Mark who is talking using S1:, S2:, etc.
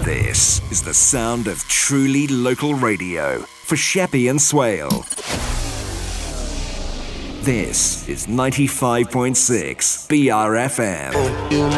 S1: This is the sound of truly local radio for Sheppey and Swale. This is 95.6 BRFM.